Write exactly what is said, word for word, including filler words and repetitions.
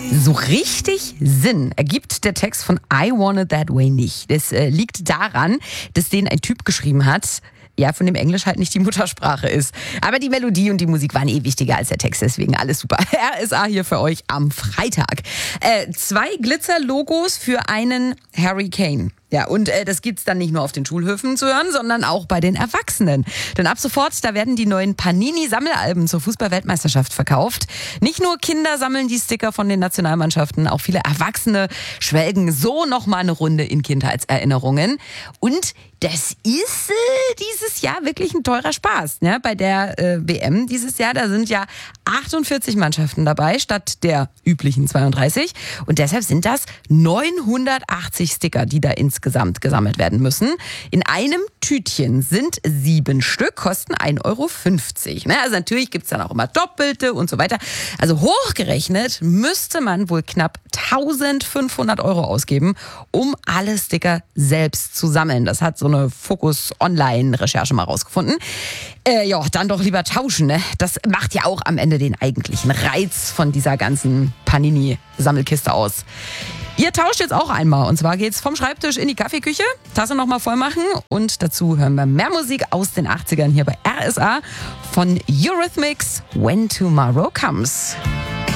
So richtig Sinn ergibt der Text von I Want It That Way nicht. Das äh, liegt daran, dass den ein Typ geschrieben hat, ja, von dem Englisch halt nicht die Muttersprache ist. Aber die Melodie und die Musik waren eh wichtiger als der Text, deswegen alles super. R S A hier für euch am Freitag. Äh, zwei Glitzer-Logos für einen Harry Kane. Ja, und äh, das gibt's dann nicht nur auf den Schulhöfen zu hören, sondern auch bei den Erwachsenen. Denn ab sofort, da werden die neuen Panini-Sammelalben zur Fußball-Weltmeisterschaft verkauft. Nicht nur Kinder sammeln die Sticker von den Nationalmannschaften, auch viele Erwachsene schwelgen so nochmal eine Runde in Kindheitserinnerungen. Und das ist äh, dieses Jahr wirklich ein teurer Spaß. Ne? Bei der äh, W M dieses Jahr, da sind ja achtundvierzig Mannschaften dabei, statt der üblichen zweiunddreißig. Und deshalb sind das neunhundertachtzig Sticker, die da insgesamt gesammelt werden müssen. In einem Tütchen sind sieben Stück, kosten ein Euro fünfzig. Ne? Also natürlich gibt's dann auch immer Doppelte und so weiter. Also hochgerechnet müsste man wohl knapp eintausendfünfhundert Euro ausgeben, um alle Sticker selbst zu sammeln. Das hat so eine Focus-Online-Recherche mal rausgefunden. Äh, ja, dann doch lieber tauschen. Ne? Das macht ja auch am Ende den eigentlichen Reiz von dieser ganzen Panini-Sammelkiste aus. Ihr tauscht jetzt auch einmal. Und zwar geht's vom Schreibtisch in die Kaffeeküche, Tasse nochmal voll machen und dazu hören wir mehr Musik aus den achtzigern hier bei R S A von Eurythmics, When Tomorrow Comes.